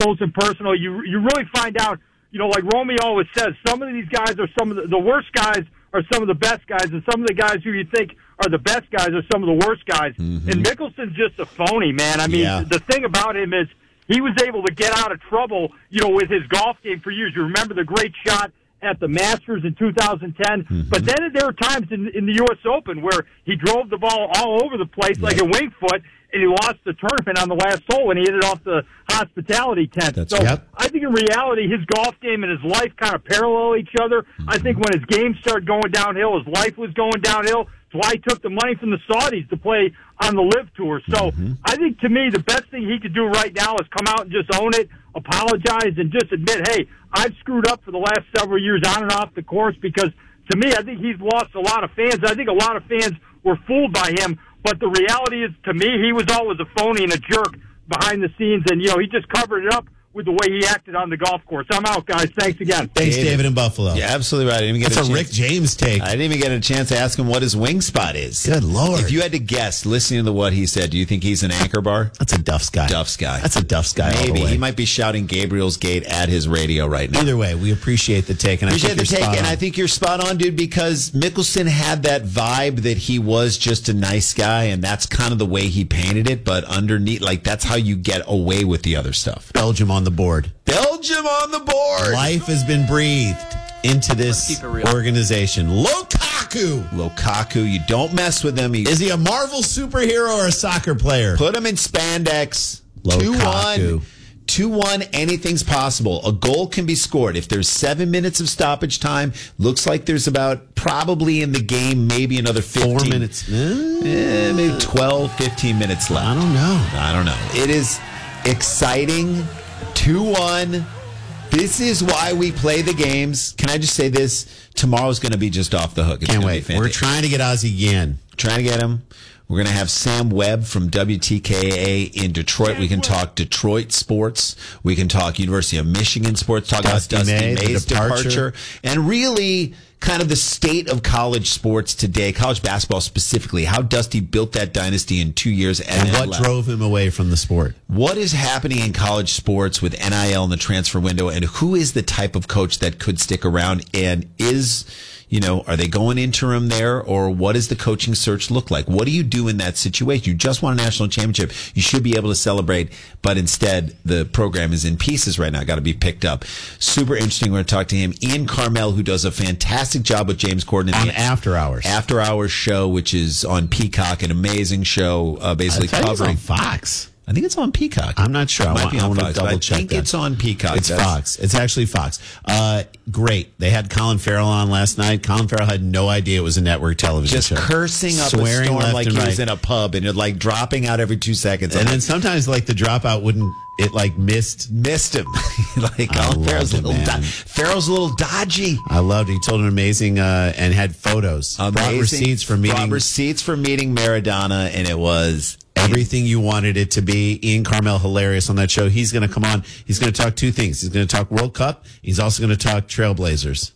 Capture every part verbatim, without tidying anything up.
close and personal. You you really find out, you know, like Romeo always says, some of these guys are some of the, the worst guys are some of the best guys, and some of the guys who you think are the best guys are some of the worst guys. Mm-hmm. And Mickelson's just a phony, man. I mean, yeah. the thing about him is he was able to get out of trouble, you know, with his golf game for years. You remember the great shot at the Masters in two thousand ten. Mm-hmm. But then there were times in, in the U S Open where he drove the ball all over the place like yep. a wing foot, and he lost the tournament on the last hole, and he hit it off the hospitality tent. That's, so yep. I think in reality, his golf game and his life kind of parallel each other. Mm-hmm. I think when his game started going downhill, his life was going downhill. That's why he took the money from the Saudis to play on the LIV Tour. So mm-hmm. I think, to me, the best thing he could do right now is come out and just own it, apologize, and just admit, hey, I've screwed up for the last several years on and off the course, because, to me, I think he's lost a lot of fans. I think a lot of fans were fooled by him. But the reality is, to me, he was always a phony and a jerk behind the scenes, and, you know, he just covered it up with the way he acted on the golf course. I'm out, guys. Thanks again. Thanks, David, David in Buffalo. Yeah, absolutely right. I didn't even get That's a, a Rick James take. I didn't even get a chance to ask him what his wing spot is. Good Lord. If you had to guess, listening to what he said, do you think he's an anchor bar? That's a Duff's guy. Duff's guy. That's a Duff's guy. Maybe. All the way. He might be shouting Gabriel's Gate at his radio right now. Either way, we appreciate the take. And appreciate I think the you're take, spot and on. I think you're spot on, dude, because Mickelson had that vibe that he was just a nice guy, and that's kind of the way he painted it. But underneath, like, that's how you get away with the other stuff. Belgium on the board. Belgium on the board. Life has been breathed into this organization. Lukaku. Lukaku, you don't mess with him. He, Is he a Marvel superhero or a soccer player? Put him in spandex. Lukaku. two one, anything's possible. A goal can be scored. If there's seven minutes of stoppage time, looks like there's about, probably in the game, maybe another fifteen. Four minutes. Eh, maybe twelve, fifteen minutes left. I don't know. I don't know. It is exciting. two one. This is why we play the games. Can I just say this? Tomorrow's going to be just off the hook. It's Can't wait. We're trying to get Ozzie Guillen. Trying to get him. We're going to have Sam Webb from W T K A in Detroit. We can talk Detroit sports. We can talk University of Michigan sports. Talk Dusty about Dusty May, May's departure. departure. And really kind of the state of college sports today, college basketball specifically, how Dusty built that dynasty in two years. And, and what left. drove him away from the sport. What is happening in college sports with N I L and the transfer window, and who is the type of coach that could stick around, and is... You know, are they going interim there, or what does the coaching search look like? What do you do in that situation? You just won a national championship. You should be able to celebrate, but instead the program is in pieces right now. Got to be picked up. Super interesting. We're going to talk to him. Ian Carmel, who does a fantastic job with James Corden. On After Hours. After Hours show, which is on Peacock, an amazing show, uh, basically I covering. It's on Fox. I think it's on Peacock. I'm not sure. It might I, be on I want Fox, to double I check think that. it's on Peacock. It's That's... Fox. It's actually Fox. Uh, great. They had Colin Farrell on last night. Colin Farrell had no idea it was a network television Just show. Just cursing up Swearing a storm like he right. was in a pub, and it like dropping out every two seconds. And then sometimes like the dropout wouldn't, it like missed. Missed him. like Colin Farrell's a, little do- Farrell's a little dodgy. I loved it. He told an amazing, uh, and had photos. Amazing. Brought receipts for meeting. Brought receipts for meeting Maradona, and it was... Everything you wanted it to be. Ian Carmel, hilarious on that show. He's going to come on. He's going to talk two things. He's going to talk World Cup. He's also going to talk Trailblazers.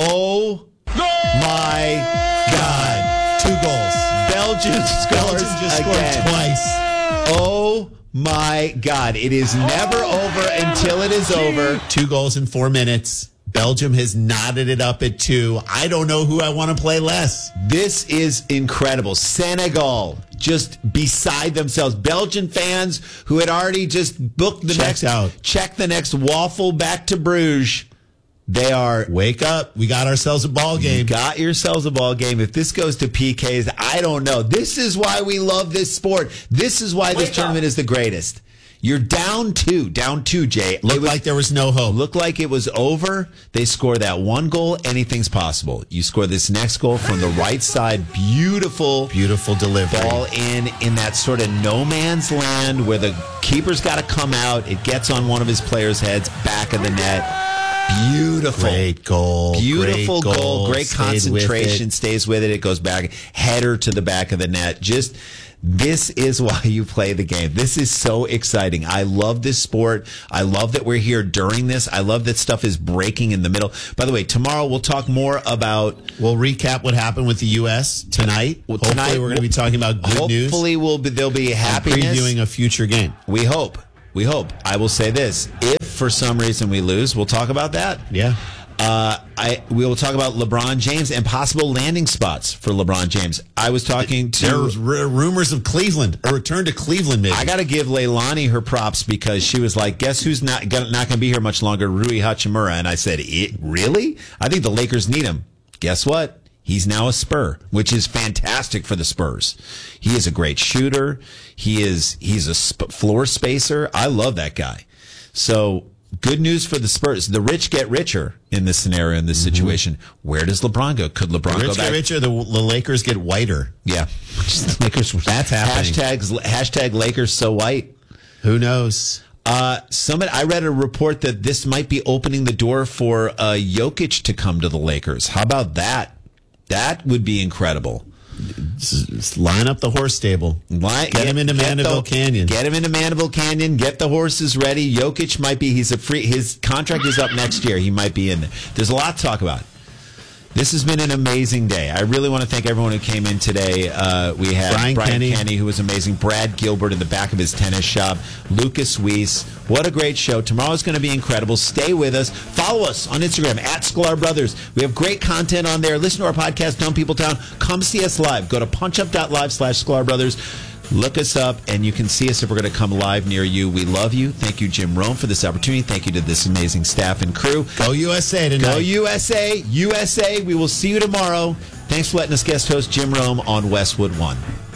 Oh, my God. Two goals. Belgium scores Belgium just again. scored twice. Oh, my God. It is never over until it is over. Two goals in four minutes. Belgium has knotted it up at two. I don't know who I want to play less. This is incredible. Senegal just beside themselves. Belgian fans who had already just booked the Checked next out. check the next waffle back to Bruges. They are wake up. We got ourselves a ball game. You got yourselves a ball game. If this goes to P Ks, I don't know. This is why we love this sport. This is why this Wake tournament up. is the greatest. You're down two, down two, Jay. Looked like there was no hope. Looked like it was over. They score that one goal. Anything's possible. You score this next goal from the right side. Beautiful. Beautiful delivery. Ball in, in that sort of no man's land where the keeper's got to come out. It gets on one of his players' heads, back of the net. Beautiful. Great goal. Beautiful Great goal. goal. Great Stayed concentration. with it. Stays with it. It goes back. Header to the back of the net. Just... This is why you play the game. This is so exciting. I love this sport. I love that we're here during this. I love that stuff is breaking in the middle. By the way, tomorrow we'll talk more about... We'll recap what happened with the U S tonight. Well, hopefully tonight, we're going to be talking about good hopefully news. Hopefully we'll be, there'll be happiness. Previewing a future game. We hope. We hope. I will say this. If for some reason we lose, we'll talk about that. Yeah. Uh, I we will talk about LeBron James and possible landing spots for LeBron James. I was talking to There was r- rumors of Cleveland, a return to Cleveland. Maybe I got to give Leilani her props because she was like, "Guess who's not gonna, not going to be here much longer?" Rui Hachimura, and I said, it, "Really? I think the Lakers need him." Guess what? He's now a Spur, which is fantastic for the Spurs. He is a great shooter. He is he's a sp- floor spacer. I love that guy. So. Good news for the Spurs. The rich get richer in this scenario, in this mm-hmm. situation. Where does LeBron go? Could LeBron the rich go back? get richer, the, the Lakers get whiter. Yeah. Lakers, that's happening. Hashtags, hashtag Lakers so white. Who knows? Uh, somebody, I read a report that this might be opening the door for uh, Jokic to come to the Lakers. How about that? That would be incredible. Just line up the horse stable. Line, get, get him into get Mandeville the, Canyon. Get him into Mandeville Canyon. Get the horses ready. Jokic might be. He's a free. His contract is up next year. He might be in there. There's a lot to talk about. This has been an amazing day. I really want to thank everyone who came in today. Uh, we had Brian, Brian Kenny. Kenny, who was amazing. Brad Gilbert in the back of his tennis shop. Lucas Weiss. What a great show. Tomorrow's going to be incredible. Stay with us. Follow us on Instagram, at Sklar Brothers. We have great content on there. Listen to our podcast, Dumb People Town. Come see us live. Go to punchup.live slash Sklar Brothers. Look us up, and you can see us if we're going to come live near you. We love you. Thank you, Jim Rome, for this opportunity. Thank you to this amazing staff and crew. Go U S A tonight. Go U S A. U S A. We will see you tomorrow. Thanks for letting us guest host Jim Rome on Westwood One.